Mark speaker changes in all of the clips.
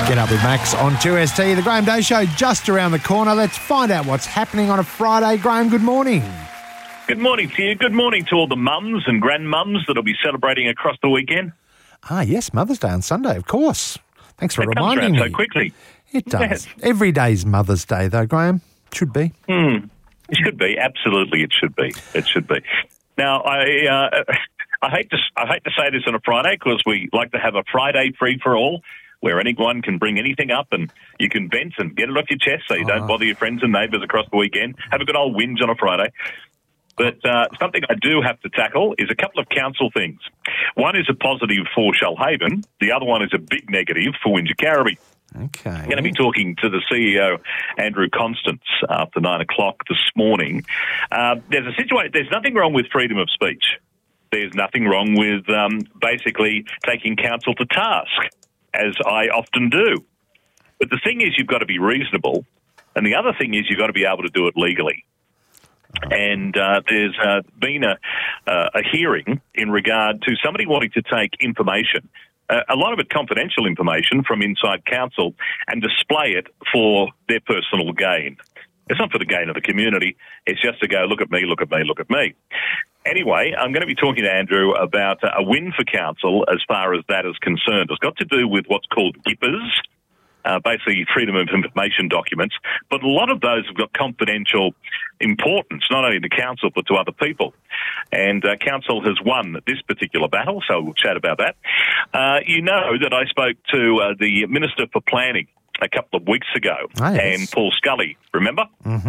Speaker 1: Get up with Max on 2ST. The Graham Day Show just around the corner. Let's find out what's happening on a Friday. Graham, good morning.
Speaker 2: Good morning to you. Good morning to all the mums and grandmums that'll be celebrating across the weekend.
Speaker 1: Ah, yes, Mother's Day on Sunday, of course. Thanks for reminding me.
Speaker 2: It comes around so quickly.
Speaker 1: It does.
Speaker 2: Yes.
Speaker 1: Every day's Mother's Day, though, Graham. Should be.
Speaker 2: It should be. Absolutely, it should be. It should be. Now, I hate to say this on a Friday because we like to have a Friday free for all, where anyone can bring anything up and you can vent and get it off your chest so you don't bother your friends and neighbours across the weekend. Have a good old whinge on a Friday. But something I do have to tackle is a couple of council things. One is a positive for Shoalhaven. The other one is a big negative for Wingecarribee.
Speaker 1: Okay.
Speaker 2: I'm going to be talking to the CEO, Andrew Constance, after 9 o'clock this morning. There's a situation. There's nothing wrong with freedom of speech. There's nothing wrong with basically taking council to task, as I often do. But the thing is, you've got to be reasonable, and the other thing is you've got to be able to do it legally. And there's been a hearing in regard to somebody wanting to take information, a lot of it confidential information from inside council, and display it for their personal gain. It's not for the gain of the community. It's just to go, look at me, look at me, look at me. Anyway, I'm going to be talking to Andrew about a win for council as far as that is concerned. It's got to do with what's called GIPAs, basically freedom of information documents, but a lot of those have got confidential importance, not only to council but to other people. And council has won this particular battle, so we'll chat about that. You know that I spoke to the Minister for Planning a couple of weeks ago, and Paul Scully, remember?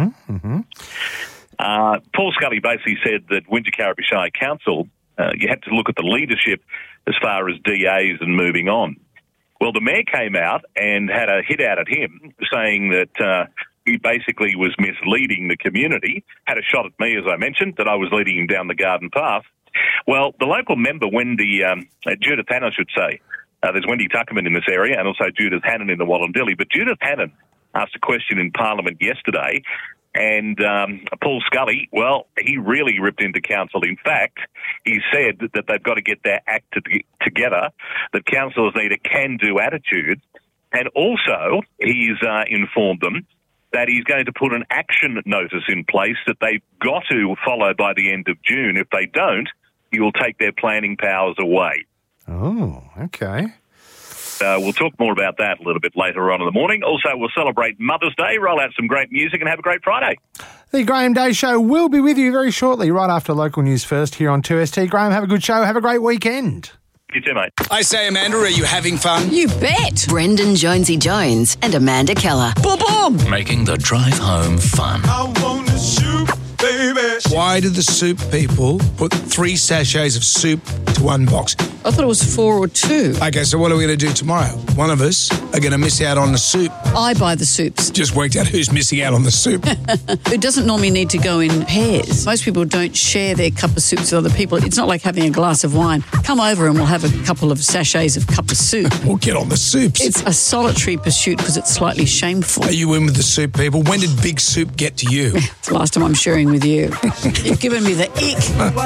Speaker 2: Paul Scully basically said that Wingecarribee Shire Council, you had to look at the leadership as far as DAs and moving on. Well, the mayor came out and had a hit out at him, saying that he basically was misleading the community, had a shot at me, as I mentioned, that I was leading him down the garden path. Well, the local member, Judith Hannon, should say, there's Wendy Tuckerman in this area and also Judith Hannon in the Wallandilly, but Judith Hannon asked a question in Parliament yesterday, and Paul Scully, well, he really ripped into council. In fact, he said that they've got to get their act together, that councillors need a can-do attitude, and also he's informed them that he's going to put an action notice in place that they've got to follow by the end of June. If they don't, he will take their planning powers away.
Speaker 1: Oh, okay.
Speaker 2: We'll talk more about that a little bit later on in the morning. Also, we'll celebrate Mother's Day, roll out some great music, and have a great Friday.
Speaker 1: The Graham Day Show will be with you very shortly, right after local news first here on 2ST. Graham, have a good show. Have a great weekend.
Speaker 2: You too, mate.
Speaker 3: I say, Amanda, are you having fun?
Speaker 4: You bet. Brendan Jonesy Jones and Amanda Keller.
Speaker 3: Boom, boom.
Speaker 5: Making the drive home fun.
Speaker 3: I want the soup, baby. Why do the soup people put 3 sachets of soup to one box?
Speaker 6: I thought it was 4 or 2.
Speaker 3: Okay, so what are we going to do tomorrow? One of us are going to miss out on the soup.
Speaker 6: I buy the soups.
Speaker 3: Just worked out who's missing out on the soup.
Speaker 6: It doesn't normally need to go in pairs. Most people don't share their cup of soups with other people. It's not like having a glass of wine. Come over and we'll have a couple of sachets of cup of soup.
Speaker 3: We'll get on the soups.
Speaker 6: It's a solitary pursuit because it's slightly shameful.
Speaker 3: Are you in with the soup people? When did Big Soup get to you?
Speaker 6: It's the last time I'm sharing with you. You've given me the ick.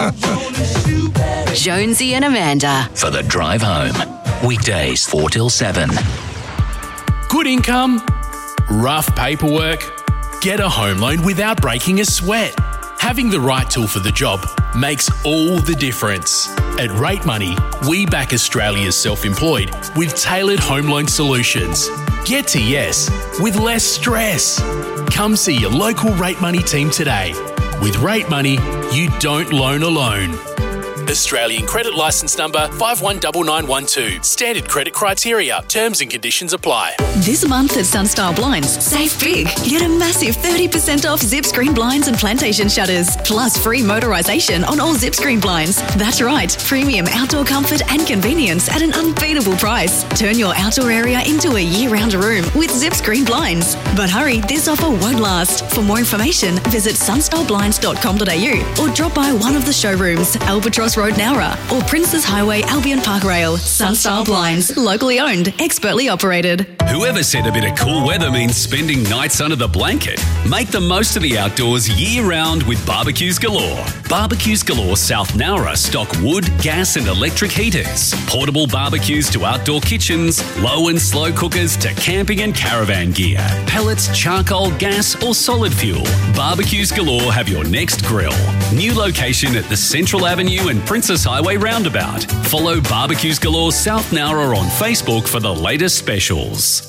Speaker 4: Jonesy and Amanda.
Speaker 5: For the drive home. Weekdays 4 till 7.
Speaker 7: Good income, rough paperwork, get a home loan without breaking a sweat. Having the right tool for the job makes all the difference. At Rate Money, we back Australia's self-employed with tailored home loan solutions. Get to yes with less stress. Come see your local Rate Money team today. With Rate Money, you don't loan alone. Australian credit licence number 519912. Standard credit criteria. Terms and conditions apply.
Speaker 8: This month at Sunstyle Blinds, save big. Get a massive 30% off zip screen blinds and plantation shutters, plus free motorisation on all zip screen blinds. That's right, premium outdoor comfort and convenience at an unbeatable price. Turn your outdoor area into a year-round room with zip screen blinds. But hurry, this offer won't last. For more information, visit sunstyleblinds.com.au or drop by one of the showrooms, Albatross Cross Road, Nowra, or Princes Highway, Albion Park Rail. Sunstyle Blinds, locally owned, expertly operated.
Speaker 9: Whoever said a bit of cool weather means spending nights under the blanket? Make the most of the outdoors year-round with Barbecues Galore. Barbecues Galore South Nowra stock wood, gas and electric heaters, portable barbecues to outdoor kitchens, low and slow cookers to camping and caravan gear, pellets, charcoal, gas or solid fuel. Barbecues Galore have your next grill. New location at the Central Avenue and Princess Highway roundabout. Follow Barbecues Galore South Nowra on Facebook for the latest specials.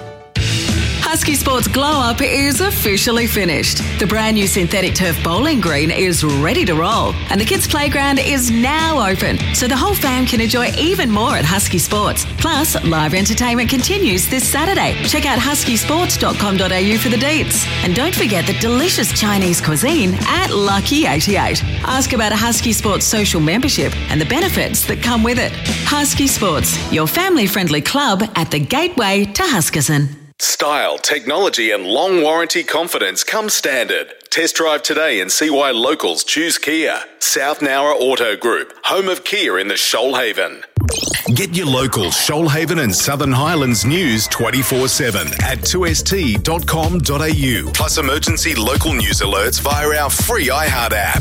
Speaker 8: Husky Sports Glow Up is officially finished. The brand new synthetic turf bowling green is ready to roll, and the kids' playground is now open, so the whole fam can enjoy even more at Husky Sports. Plus, live entertainment continues this Saturday. Check out huskysports.com.au for the deets. And don't forget the delicious Chinese cuisine at Lucky 88. Ask about a Husky Sports social membership and the benefits that come with it. Husky Sports, your family-friendly club at the gateway to Huskisson.
Speaker 10: Style, technology and long warranty confidence come standard. Test drive today and see why locals choose Kia. South Nowra Auto Group, home of Kia in the Shoalhaven. Get your local Shoalhaven and Southern Highlands news 24/7 at 2st.com.au. Plus emergency local news alerts via our free iHeart app.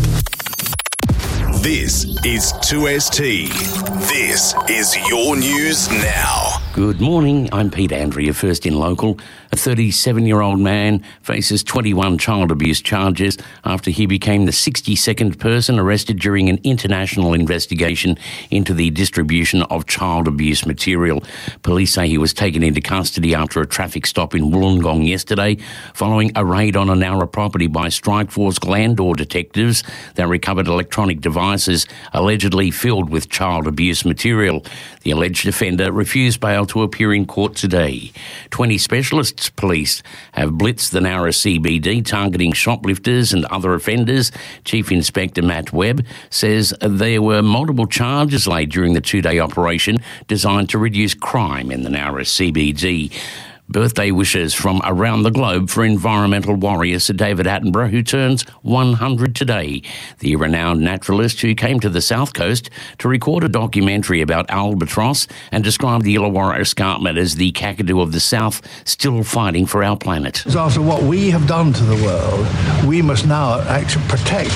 Speaker 10: This is 2ST. This is your news now.
Speaker 5: Good morning, I'm Pete Andrea, first in local. A 37-year-old man faces 21 child abuse charges after he became the 62nd person arrested during an international investigation into the distribution of child abuse material. Police say he was taken into custody after a traffic stop in Wollongong yesterday, following a raid on a Nowra property by Strikeforce Glandor detectives that recovered electronic devices allegedly filled with child abuse material. The alleged offender refused bail to appear in court today. 20 specialists police have blitzed the Nowra CBD targeting shoplifters and other offenders. Chief Inspector Matt Webb says there were multiple charges laid during the two-day operation designed to reduce crime in the Nowra CBD. Birthday wishes from around the globe for environmental warrior Sir David Attenborough, who turns 100 today. The renowned naturalist who came to the South Coast to record a documentary about albatross and described the Illawarra Escarpment as the Kakadu of the South, still fighting for our planet.
Speaker 11: After what we have done to the world, we must now actually protect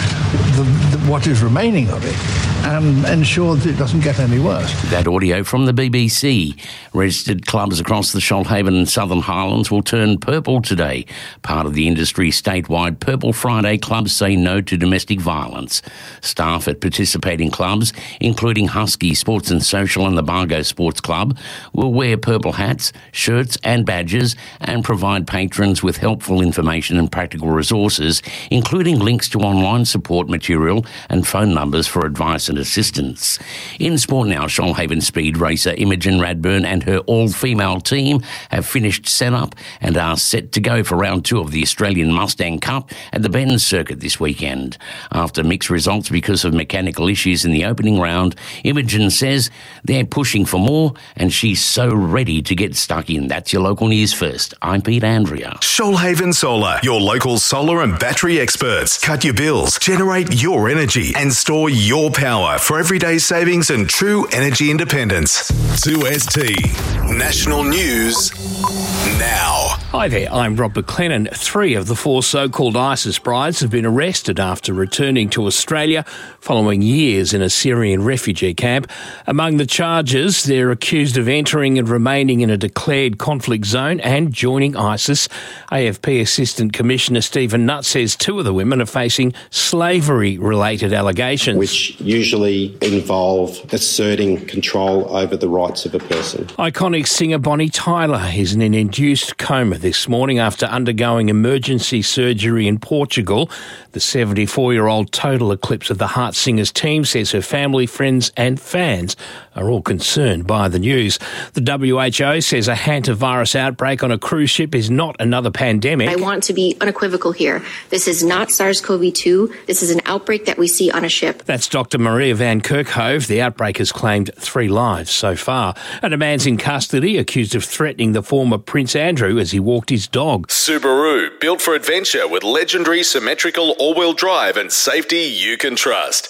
Speaker 11: what is remaining of it and ensure that it doesn't get any worse.
Speaker 5: That audio from the BBC. Registered clubs across the Shoalhaven and Southern Highlands will turn purple today. Part of the industry's statewide Purple Friday clubs say no to domestic violence. Staff at participating clubs, including Husky Sports and Social and the Bargo Sports Club, will wear purple hats, shirts and badges and provide patrons with helpful information and practical resources, including links to online support material and phone numbers for advice and assistance. In sport now, Shoalhaven speed racer Imogen Radburn and her all-female team have finished set-up and are set to go for round 2 of the Australian Mustang Cup at the Bend Circuit this weekend. After mixed results because of mechanical issues in the opening round, Imogen says they're pushing for more and she's so ready to get stuck in. That's your local news first. I'm Pete Andrea.
Speaker 10: Shoalhaven Solar, your local solar and battery experts. Cut your bills, generate your energy and store your power for everyday savings and true energy independence. 2ST National News now.
Speaker 12: Hi there, I'm Rob McLennan. 3 of the 4 so-called ISIS brides have been arrested after returning to Australia following years in a Syrian refugee camp. Among the charges, they're accused of entering and remaining in a declared conflict zone and joining ISIS. AFP Assistant Commissioner Stephen Nutt says 2 of the women are facing slavery-related allegations,
Speaker 13: which usually involve asserting control over the rights of a person.
Speaker 12: Iconic singer Bonnie Tyler is in an induced coma this morning after undergoing emergency surgery in Portugal. The 74-year-old total eclipse of the Heart Singers team says her family, friends and fans are all concerned by the news. The WHO says a hantavirus outbreak on a cruise ship is not another pandemic.
Speaker 14: I want to be unequivocal here. This is not SARS-CoV-2. This is an outbreak that we see on a ship.
Speaker 12: That's Dr. Maria Van Kerkhove. The outbreak has claimed 3 lives so far. And a man's in custody accused of threatening the former Prince Andrew as he walked his dog.
Speaker 10: Subaru, built for adventure with legendary symmetrical all-wheel drive and safety you can trust.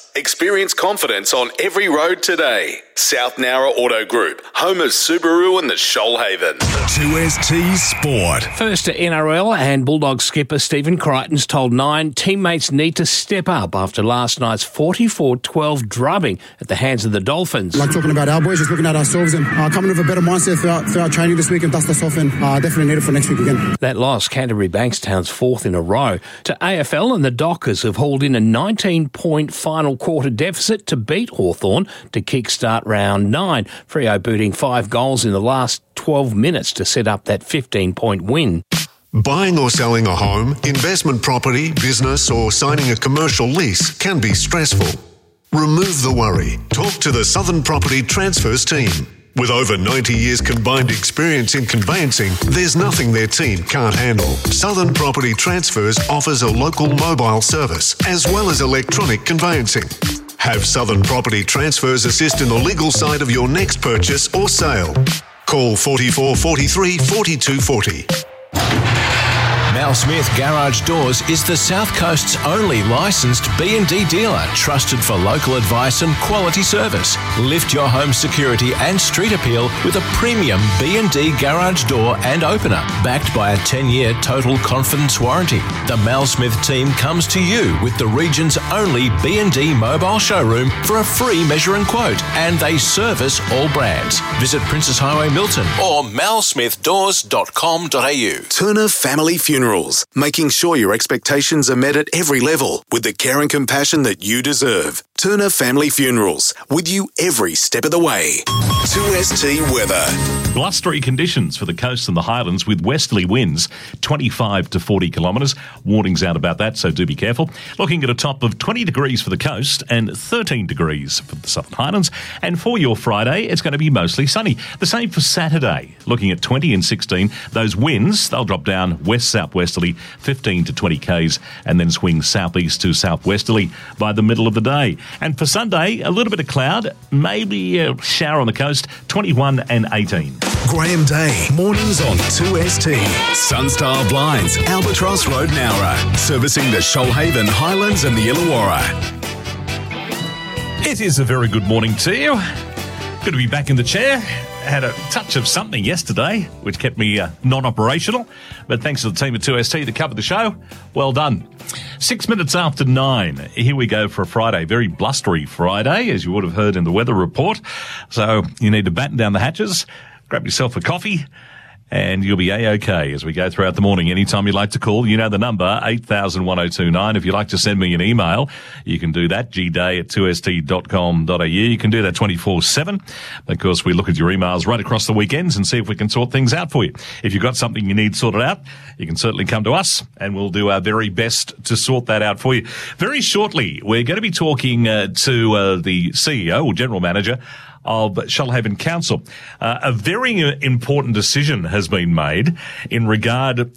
Speaker 10: Experience confidence on every road today. South Nowra Auto Group, home of Subaru and the Shoalhaven.
Speaker 15: 2ST Sport.
Speaker 12: First to NRL, and Bulldogs skipper Stephen Crichton's told Nine teammates need to step up after last night's 44-12 drubbing at the hands of the Dolphins.
Speaker 16: Like talking about our boys, just looking at ourselves and coming with a better mindset throughout training this week and dust us off, and definitely need it for next week again.
Speaker 12: That loss, Canterbury Bankstown's fourth in a row. To AFL, and the Dockers have hauled in a 19-point final quarter deficit to beat Hawthorn to kickstart round 9. Freo booting 5 goals in the last 12 minutes to set up that 15-point win.
Speaker 15: Buying or selling a home, investment property, business, or signing a commercial lease can be stressful. Remove the worry. Talk to the Southern Property Transfers team. With over 90 years combined experience in conveyancing, there's nothing their team can't handle. Southern Property Transfers offers a local mobile service as well as electronic conveyancing. Have Southern Property Transfers assist in the legal side of your next purchase or sale. Call 44 43 42 40.
Speaker 17: Mal Smith Garage Doors is the South Coast's only licensed B&D dealer, trusted for local advice and quality service. Lift your home security and street appeal with a premium B&D garage door and opener, backed by a 10-year total confidence warranty. The Mal Smith team comes to you with the region's only B&D mobile showroom for a free measure and quote, and they service all brands. Visit Princess Highway Milton or malsmithdoors.com.au.
Speaker 10: Turner Family Funerals, making sure your expectations are met at every level with the care and compassion that you deserve. Turner Family Funerals, with you every step of the way. 2ST weather.
Speaker 18: Blustery conditions for the coast and the highlands with westerly winds 25 to 40 kilometres. Warnings out about that, so do be careful. Looking at a top of 20 degrees for the coast and 13 degrees for the southern highlands. And for your Friday, it's going to be mostly sunny. The same for Saturday. Looking at 20 and 16. Those winds, they'll drop down west-southwesterly 15 to 20 k's and then swing southeast to southwesterly by the middle of the day. And for Sunday, a little bit of cloud, maybe a shower on the coast, 21 and 18.
Speaker 15: Graham Day, mornings on 2ST.
Speaker 10: Sunstar Blinds, Albatross Road, Nowra, servicing the Shoalhaven, Highlands and the Illawarra.
Speaker 18: It is a very good morning to you. Good to be back in the chair. Had a touch of something yesterday, which kept me non-operational. But thanks to the team at 2ST that covered the show. Well done. 6 minutes after 9. Here we go for a Friday. Very blustery Friday, as you would have heard in the weather report. So you need to batten down the hatches, grab yourself a coffee, and you'll be A-OK as we go throughout the morning. Anytime you'd like to call, you know the number, 801029. If you'd like to send me an email, you can do that, gday@2st.com.au. You can do that 24/7. Of course, we look at your emails right across the weekends and see if we can sort things out for you. If you've got something you need sorted out, you can certainly come to us, and we'll do our very best to sort that out for you. Very shortly, we're going to be talking to the CEO or General Manager of Shoalhaven Council. A very important decision has been made in regard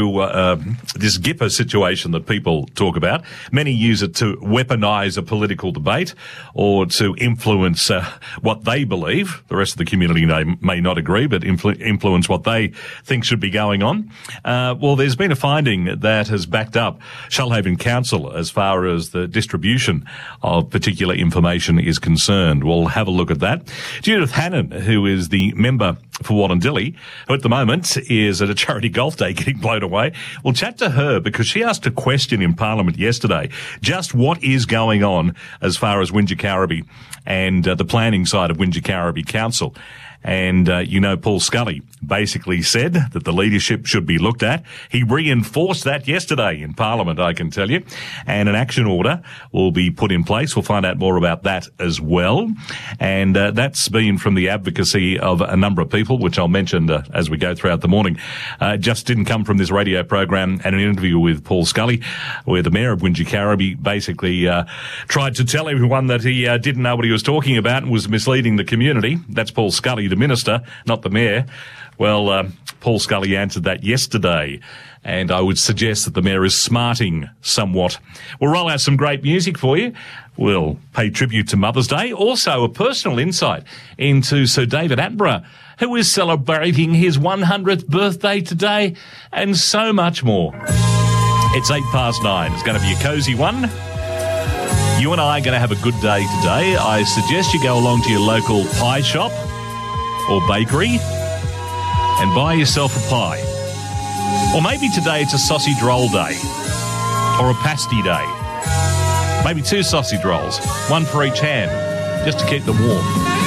Speaker 18: to this Gipper situation that people talk about. Many use it to weaponise a political debate or to influence what they believe. The rest of the community may not agree, but influence what they think should be going on. Well, there's been a finding that has backed up Shoalhaven Council as far as the distribution of particular information is concerned. We'll have a look at that. Judith Hannon, who is the member for Wodondelli, who at the moment is at a charity golf day getting blown away, we'll chat to her because she asked a question in Parliament yesterday, just what is going on as far as Wingecarribee and the planning side of Wingecarribee Council. And, Paul Scully basically said that the leadership should be looked at. He reinforced that yesterday in Parliament, I can tell you. And an action order will be put in place. We'll find out more about that as well. And that's been from the advocacy of a number of people, which I'll mention as we go throughout the morning. Just didn't come from this radio program and an interview with Paul Scully, where the Mayor of Wingecarribee basically tried to tell everyone that he didn't know what he was talking about and was misleading the community. That's Paul Scully, the Minister, not the Mayor. Well, Paul Scully answered that yesterday, and I would suggest that the Mayor is smarting somewhat. We'll roll out some great music for you. We'll pay tribute to Mother's Day. Also, a personal insight into Sir David Attenborough, who is celebrating his 100th birthday today, and so much more. It's 9:08. It's going to be a cosy one. you and I are going to have a good day today. I suggest you go along to your local pie shop or bakery and buy yourself a pie. Or maybe today it's a sausage roll day or a pasty day. Maybe 2 sausage rolls, one for each hand, just to keep them warm.